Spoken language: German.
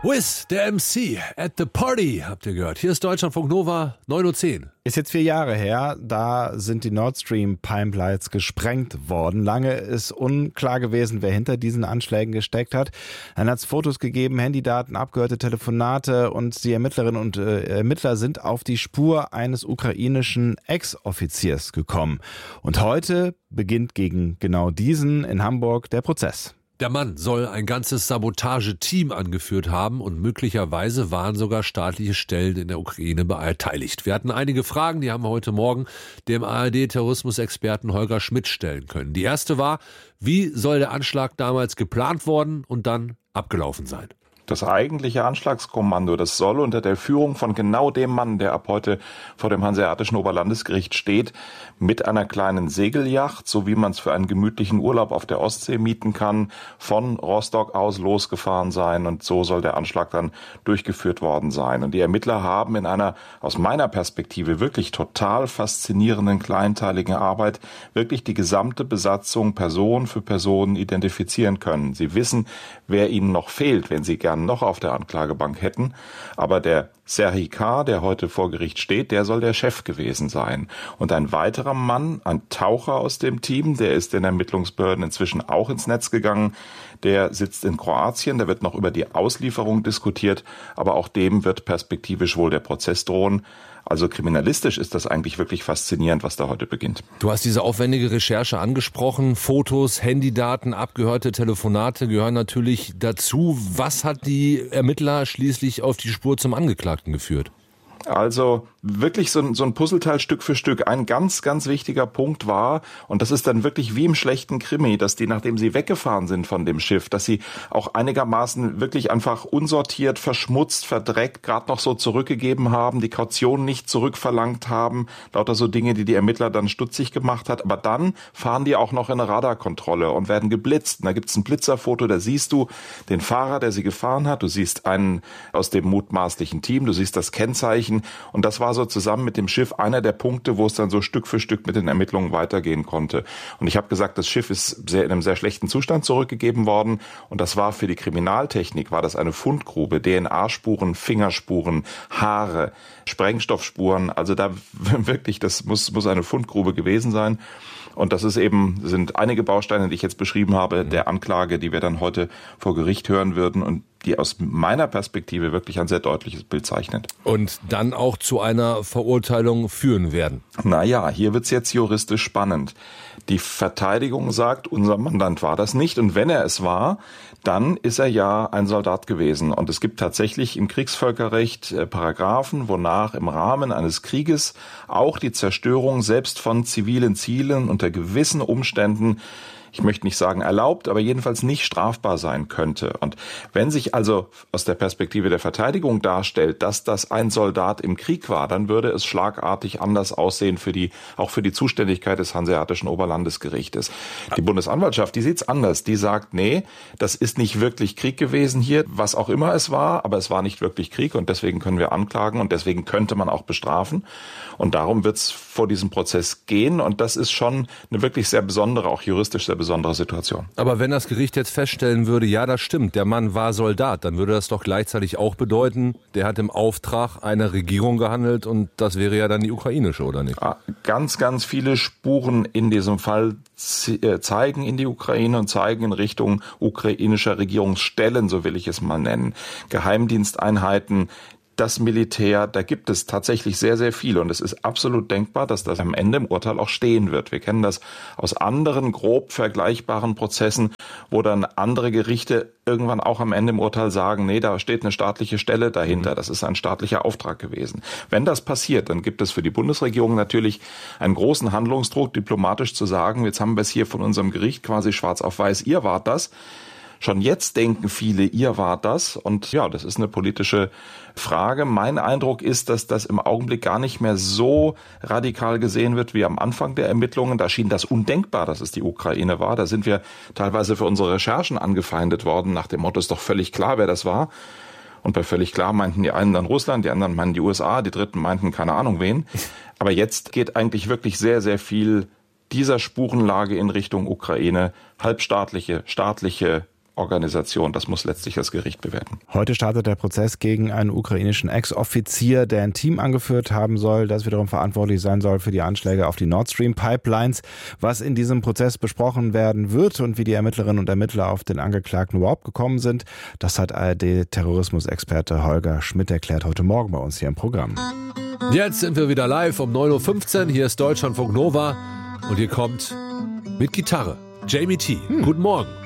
Wiz, der MC, at the party, habt ihr gehört. Hier ist Deutschlandfunk Nova, 9:10 Uhr. Ist jetzt 4 Jahre her, da sind die Nord Stream Pipelines gesprengt worden. Lange ist unklar gewesen, wer hinter diesen Anschlägen gesteckt hat. Dann hat es Fotos gegeben, Handydaten, abgehörte Telefonate und die Ermittlerinnen und Ermittler sind auf die Spur eines ukrainischen Ex-Offiziers gekommen. Und heute beginnt gegen genau diesen in Hamburg der Prozess. Der Mann soll ein ganzes Sabotageteam angeführt haben und möglicherweise waren sogar staatliche Stellen in der Ukraine beteiligt. Wir hatten einige Fragen, die haben wir heute Morgen dem ARD-Terrorismusexperten Holger Schmidt stellen können. Die erste war, wie soll der Anschlag damals geplant worden und dann abgelaufen sein? Das eigentliche Anschlagskommando, das soll unter der Führung von genau dem Mann, der ab heute vor dem Hanseatischen Oberlandesgericht steht, mit einer kleinen Segelyacht, so wie man es für einen gemütlichen Urlaub auf der Ostsee mieten kann, von Rostock aus losgefahren sein. Und so soll der Anschlag dann durchgeführt worden sein. Und die Ermittler haben in einer, aus meiner Perspektive, wirklich total faszinierenden, kleinteiligen Arbeit wirklich die gesamte Besatzung Person für Person identifizieren können. Sie wissen, wer ihnen noch fehlt, wenn sie gern noch auf der Anklagebank hätten. Aber der Serhii K., der heute vor Gericht steht, der soll der Chef gewesen sein. Und ein weiterer Mann, ein Taucher aus dem Team, der ist den Ermittlungsbehörden inzwischen auch ins Netz gegangen. Der sitzt in Kroatien, da wird noch über die Auslieferung diskutiert, aber auch dem wird perspektivisch wohl der Prozess drohen. Also kriminalistisch ist das eigentlich wirklich faszinierend, was da heute beginnt. Du hast diese aufwendige Recherche angesprochen. Fotos, Handydaten, abgehörte Telefonate gehören natürlich dazu. Was hat die Ermittler schließlich auf die Spur zum Angeklagten geführt? Also wirklich so ein Puzzleteil Stück für Stück. Ein ganz, ganz wichtiger Punkt war, und das ist dann wirklich wie im schlechten Krimi, dass die, nachdem sie weggefahren sind von dem Schiff, dass sie auch einigermaßen wirklich einfach unsortiert, verschmutzt, verdreckt, gerade noch so zurückgegeben haben, die Kaution nicht zurückverlangt haben, lauter so Dinge, die die Ermittler dann stutzig gemacht hat. Aber dann fahren die auch noch in eine Radarkontrolle und werden geblitzt. Und da gibt's ein Blitzerfoto, da siehst du den Fahrer, der sie gefahren hat, du siehst einen aus dem mutmaßlichen Team, du siehst das Kennzeichen. Und das war so zusammen mit dem Schiff einer der Punkte, wo es dann so Stück für Stück mit den Ermittlungen weitergehen konnte. Und ich habe gesagt, das Schiff ist in einem sehr schlechten Zustand zurückgegeben worden. Und das war für die Kriminaltechnik, war das eine Fundgrube, DNA-Spuren, Fingerspuren, Haare, Sprengstoffspuren. Also da wirklich, das muss eine Fundgrube gewesen sein. Und das sind einige Bausteine, die ich jetzt beschrieben habe, der Anklage, die wir dann heute vor Gericht hören würden und die aus meiner Perspektive wirklich ein sehr deutliches Bild zeichnet. Und dann auch zu einer Verurteilung führen werden. Naja, hier wird's jetzt juristisch spannend. Die Verteidigung sagt, unser Mandant war das nicht. Und wenn er es war, dann ist er ja ein Soldat gewesen. Und es gibt tatsächlich im Kriegsvölkerrecht Paragraphen, wonach im Rahmen eines Krieges auch die Zerstörung selbst von zivilen Zielen unter gewissen Umständen, ich möchte nicht sagen erlaubt, aber jedenfalls nicht strafbar sein könnte. Und wenn sich also aus der Perspektive der Verteidigung darstellt, dass das ein Soldat im Krieg war, dann würde es schlagartig anders aussehen auch für die Zuständigkeit des Hanseatischen Oberlandesgerichtes. Die Bundesanwaltschaft, die sieht's anders. Die sagt, nee, das ist nicht wirklich Krieg gewesen hier, was auch immer es war, aber es war nicht wirklich Krieg und deswegen können wir anklagen und deswegen könnte man auch bestrafen. Und darum wird's vor diesem Prozess gehen und das ist schon eine wirklich sehr besondere, auch juristisch sehr besondere Situation. Aber wenn das Gericht jetzt feststellen würde, ja, das stimmt, der Mann war Soldat, dann würde das doch gleichzeitig auch bedeuten, der hat im Auftrag einer Regierung gehandelt und das wäre ja dann die ukrainische, oder nicht? Ganz, ganz viele Spuren in diesem Fall zeigen in die Ukraine und zeigen in Richtung ukrainischer Regierungsstellen, so will ich es mal nennen. Geheimdiensteinheiten, das Militär, da gibt es tatsächlich sehr, sehr viele. Und es ist absolut denkbar, dass das am Ende im Urteil auch stehen wird. Wir kennen das aus anderen grob vergleichbaren Prozessen, wo dann andere Gerichte irgendwann auch am Ende im Urteil sagen, nee, da steht eine staatliche Stelle dahinter. Das ist ein staatlicher Auftrag gewesen. Wenn das passiert, dann gibt es für die Bundesregierung natürlich einen großen Handlungsdruck, diplomatisch zu sagen, jetzt haben wir es hier von unserem Gericht quasi schwarz auf weiß, ihr wart das. Schon jetzt denken viele, ihr wart das. Und ja, das ist eine politische Frage. Mein Eindruck ist, dass das im Augenblick gar nicht mehr so radikal gesehen wird wie am Anfang der Ermittlungen. Da schien das undenkbar, dass es die Ukraine war. Da sind wir teilweise für unsere Recherchen angefeindet worden. Nach dem Motto, ist doch völlig klar, wer das war. Und bei völlig klar meinten die einen dann Russland, die anderen meinten die USA, die Dritten meinten keine Ahnung wen. Aber jetzt geht eigentlich wirklich sehr, sehr viel dieser Spurenlage in Richtung Ukraine. Halbstaatliche, staatliche Organisation. Das muss letztlich das Gericht bewerten. Heute startet der Prozess gegen einen ukrainischen Ex-Offizier, der ein Team angeführt haben soll, das wiederum verantwortlich sein soll für die Anschläge auf die Nord Stream Pipelines. Was in diesem Prozess besprochen werden wird und wie die Ermittlerinnen und Ermittler auf den Angeklagten überhaupt gekommen sind, das hat ARD-Terrorismusexperte Holger Schmidt erklärt heute Morgen bei uns hier im Programm. Jetzt sind wir wieder live um 9.15 Uhr. Hier ist Deutschlandfunk Nova und hier kommt mit Gitarre Jamie T. Guten Morgen.